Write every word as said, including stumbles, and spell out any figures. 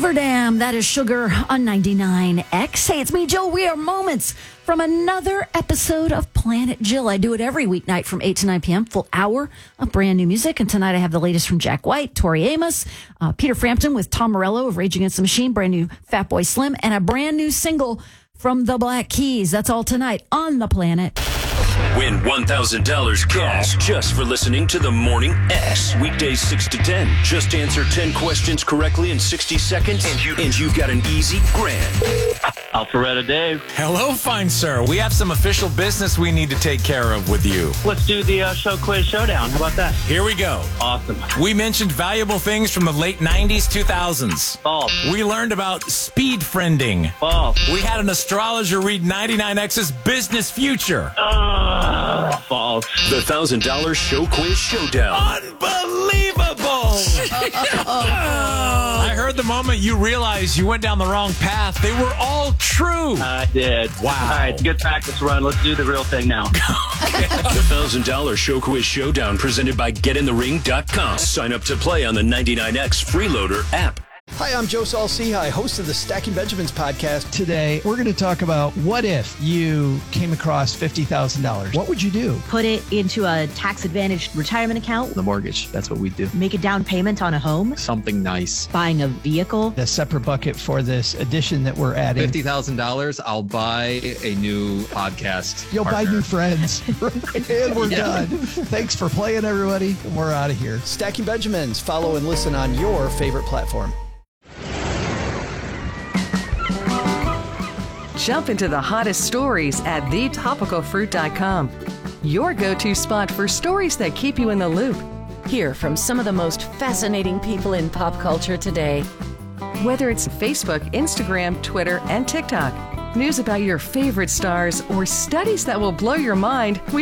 Beaverdam, that is Sugar on ninety-nine X. Hey, it's me, Jill. We are moments from another episode of Planet Jill. I do it every weeknight from eight to nine p.m., full hour of brand new music. And tonight I have the latest from Jack White, Tori Amos, uh, Peter Frampton with Tom Morello of Rage Against the Machine, brand new Fatboy Slim, and a brand new single from the Black Keys. That's all tonight on The Planet. Win one thousand dollars cash just for listening to The Morning X. Weekdays six to ten. Just answer ten questions correctly in sixty seconds, and, you, and you've got an easy grand. Alpharetta Dave. Hello, fine sir. We have some official business we need to take care of with you. Let's do the uh, show quiz showdown. How about that? Here we go. Awesome. We mentioned valuable things from the late nineties, two thousands. False. We learned about speed friending. False. We had an astrologer read ninety-nine X's business future. Uh, false. The one thousand dollars show quiz showdown. Unbelievable! I heard the moment you realized you went down the wrong path. They were all true. I did. Wow. All right, good practice run. Let's do the real thing now. The one thousand dollars show quiz showdown presented by get in the ring dot com. Sign up to play on the ninety-nine X Freeloader app. Hi, I'm Joe Saul-Sehy, host of the Stacking Benjamins podcast. Today, we're going to talk about what if you came across fifty thousand dollars? What would you do? Put it into a tax-advantaged retirement account. The mortgage, that's what we do. Make a down payment on a home. Something nice. Buying a vehicle. A separate bucket for this edition that we're adding. fifty thousand dollars, I'll buy a new podcast. You'll partner. buy new friends. And we're Yeah. done. Thanks for playing, everybody. And we're out of here. Stacking Benjamins. Follow and listen on your favorite platform. Jump into the hottest stories at the topical fruit dot com. Your go-to spot for stories that keep you in the loop. Hear from some of the most fascinating people in pop culture today. Whether it's Facebook, Instagram, Twitter, and TikTok, news about your favorite stars, or studies that will blow your mind, we